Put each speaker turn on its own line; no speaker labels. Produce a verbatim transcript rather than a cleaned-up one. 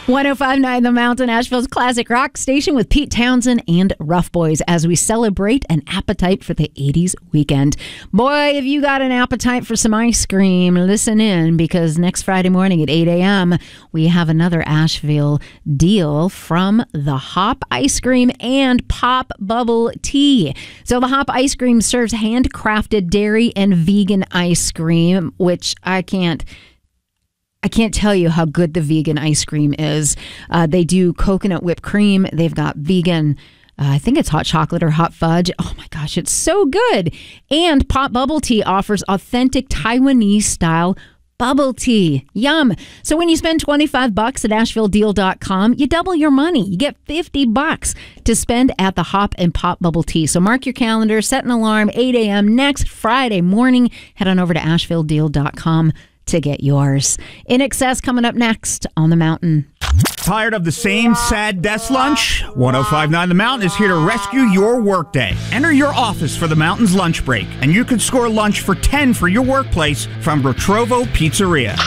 one oh five point nine The Mountain, Asheville's classic rock station with Pete Townsend and Rough Boys as we celebrate an appetite for the eighties weekend. Boy, if you got an appetite for some ice cream, listen in, because next Friday morning at eight a.m. we have another Asheville deal from the Hop Ice Cream and Pop Bubble Tea. So the Hop Ice Cream serves handcrafted dairy and vegan ice cream, which I can't I can't tell you how good the vegan ice cream is. Uh, they do coconut whipped cream. They've got vegan, uh, I think it's hot chocolate or hot fudge. Oh my gosh, it's so good. And Pop Bubble Tea offers authentic Taiwanese style bubble tea. Yum. So when you spend twenty-five bucks at asheville deal dot com, you double your money. You get fifty bucks to spend at the Hop and Pop Bubble Tea. So mark your calendar, set an alarm, eight a.m. next Friday morning. Head on over to asheville deal dot com to get yours. In Excess coming up next on The Mountain.
Tired of the same sad desk lunch? one oh five point nine The Mountain is here to rescue your workday. Enter your office for The Mountain's lunch break, and you could score lunch for ten for your workplace from Retrovo Pizzeria.